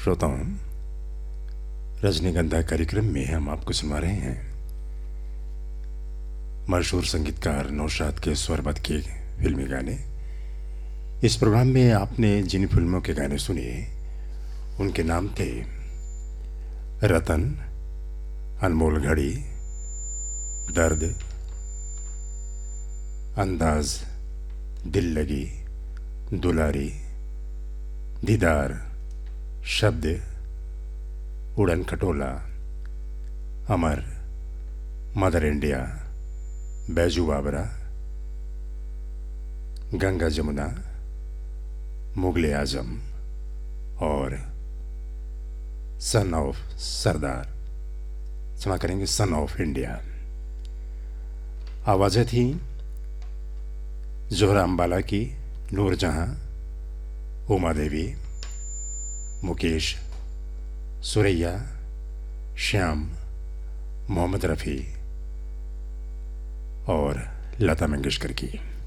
श्रोताओं, रजनीगंधा कार्यक्रम में हम आपको सुना रहे हैं मशहूर संगीतकार नौशाद के स्वरबद्ध के फिल्मी गाने। इस प्रोग्राम में आपने जिन फिल्मों के गाने सुने उनके नाम थे रतन, अनमोल घड़ी, दर्द, अंदाज, दिल लगी, दुलारी, दीदार, शब्द, उड़न खटोला, अमर, मदर इंडिया, बैजू बाबरा, गंगा जमुना, मुगले आजम और सन ऑफ सरदार, क्षमा करेंगे, सन ऑफ इंडिया। आवाज़ें थी जोहरा अंबाला की, नूरजहां, उमा देवी, मुकेश, सुरैया, श्याम, मोहम्मद रफ़ी और लता मंगेशकर की।